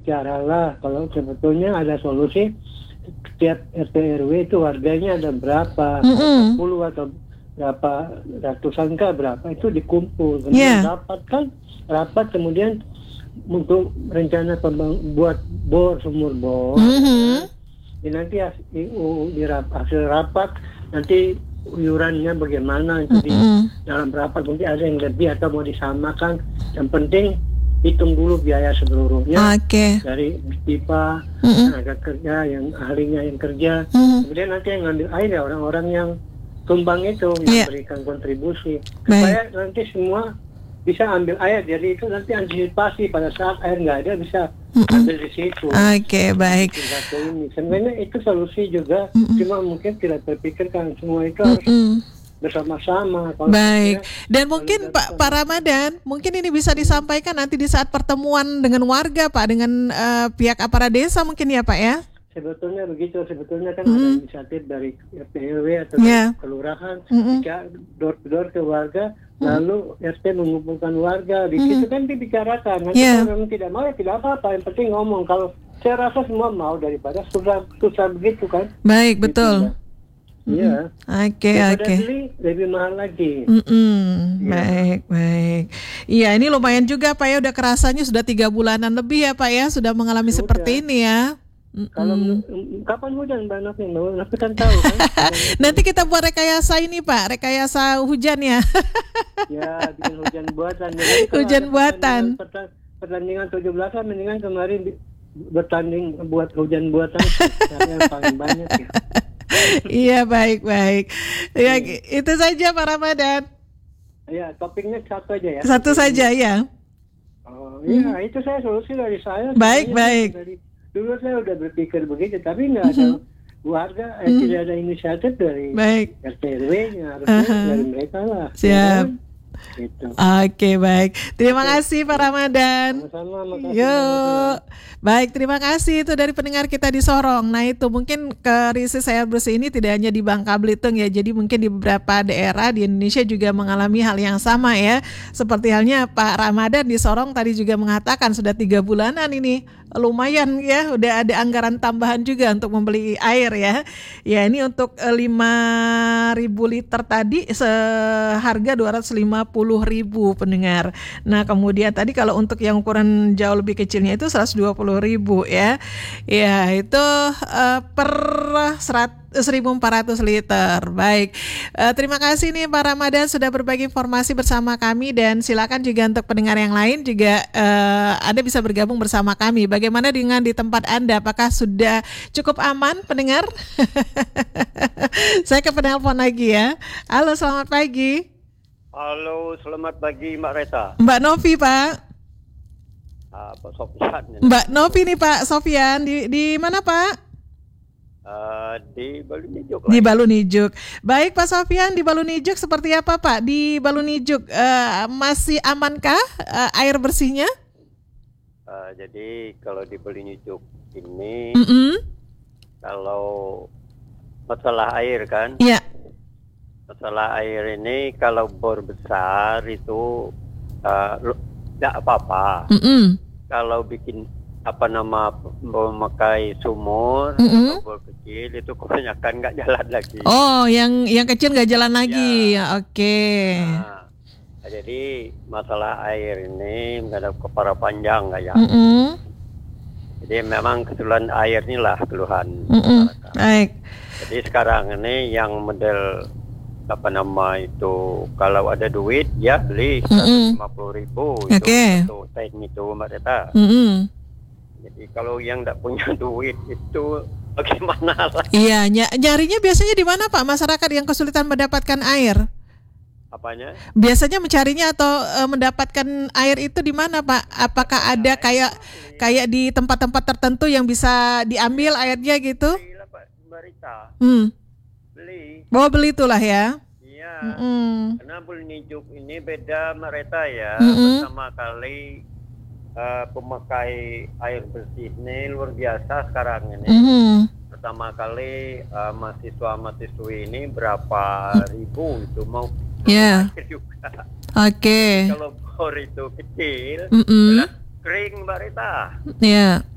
bicaralah kalau sebetulnya ada solusi. Setiap RT RW itu warganya ada berapa, 10 atau berapa ratusan kah berapa itu dikumpul, kemudian rapat kemudian untuk rencana buat bor sumur bor. Nanti hasil rapat nanti iurannya bagaimana itu di dalam rapat mungkin ada yang lebih atau mau disamakan. Yang penting hitung dulu biaya seluruhnya dari pipa, tenaga kerja, yang ahlinya yang kerja. Kemudian nanti yang ngambil air ya orang-orang yang tumbang itu yang berikan kontribusi supaya nanti semua bisa ambil air. Jadi itu nanti antisipasi pada saat air nggak ada bisa ambil di situ. Baik. Sebenarnya itu solusi juga, cuma mungkin tidak terpikirkan semua itu harus bersama-sama. Baik. Dan mungkin Pak Ramadan, mungkin ini bisa disampaikan nanti di saat pertemuan dengan warga Pak, dengan pihak aparat desa mungkin ya Pak ya? Sebetulnya begitu, sebetulnya kan ada inisiatif dari RT RW atau kelurahan, jika door to door ke warga, lalu RT mengumpulkan warga, di situ kan dibicarakan. Nanti kalau memang tidak mau ya tidak apa-apa, yang penting ngomong. Kalau saya rasa semua mau daripada susah begitu kan. Baik, betul. Iya. Oke. Beli lebih mahal lagi. Baik. Iya, ini lumayan juga Pak ya, udah kerasanya sudah 3 bulanan lebih ya Pak ya, sudah mengalami seperti ini ya. Kalau kapan hujan Mbak Novi kan tahu kan. Nanti kita buat rekayasa ini Pak, rekayasa hujan ya. Ya, bikin hujan buatan. Hujan buatan. Pertandingan 17-an mendingan kemarin bertanding buat hujan buatan yang paling banyak ya. Iya, baik. Ya, itu saja Pak Ramadan. Ya, topiknya satu aja ya. Satu saja ya. Oh, iya, itu saya solusi dari saya. Baik. Dulu saya udah berpikir begitu, tapi nggak ada warga, tidak ada inisiatif dari RT RW-nya, harusnya dari mereka lah. Siap. Gitu. Oke, baik. Terima kasih Pak Ramadan. Sama-sama, makasih. Yuk. Baik, terima kasih itu dari pendengar kita di Sorong. Nah, itu mungkin krisis air bersih ini tidak hanya di Bangka Belitung ya. Jadi mungkin di beberapa daerah di Indonesia juga mengalami hal yang sama ya. Seperti halnya Pak Ramadan di Sorong tadi juga mengatakan sudah 3 bulanan ini. Lumayan ya, udah ada anggaran tambahan juga untuk membeli air ya. Ya, ini untuk 5.000 liter tadi seharga 250.000 pendengar. Nah, kemudian tadi kalau untuk yang ukuran jauh lebih kecilnya itu 120.000 ya. Ya, itu per 1.400 liter. Baik. Terima kasih nih Pak Ramadan sudah berbagi informasi bersama kami, dan silakan juga untuk pendengar yang lain juga Anda bisa bergabung bersama kami. Bagaimana dengan di tempat Anda? Apakah sudah cukup aman pendengar? Saya ke penelpon lagi ya. Halo, selamat pagi. Halo, selamat pagi Mbak Reta. Mbak Novi Pak. Pak Sofian. Mbak Novi nih Pak Sofian. Di mana Pak? Di Balunijuk. Di Balunijuk. Baik Pak Sofian, di Balunijuk seperti apa Pak? Di Balunijuk masih amankah air bersihnya? Jadi kalau di Balunijuk ini, kalau masalah air kan? Iya. Masalah air ini kalau bor besar itu tidak apa-apa. Kalau bikin memakai sumur atau bor kecil itu kebanyakan nggak jalan lagi. Oh, yang kecil nggak jalan lagi. Ya. Oke. Nah, jadi masalah air ini nggak ada kepala panjang kayak. Jadi memang kesulitan air inilah keluhan masyarakat. Baik. Jadi sekarang ini yang model itu kalau ada duit ya beli 150.000 itu untuk tank itu Mbak Reta. Jadi kalau yang tidak punya duit itu bagaimana lah? Iya, nyarinya biasanya di mana Pak? Masyarakat yang kesulitan mendapatkan air. Apanya? Biasanya mencarinya atau mendapatkan air itu di mana Pak? Apakah ada kayak di tempat-tempat tertentu yang bisa diambil airnya gitu? Belilah Pak Mbak Rita. Beli. Bawa beli itulah ya. Iya. Karena Balunijuk ini beda Mbak Rita ya. Pertama kali pemakai air bersih ini luar biasa sekarang ini. Pertama kali mahasiswa-mahasiswi ini berapa ribu itu mau air juga. Oke. Kalau bor itu kecil, kering Mbak Rita. Iya.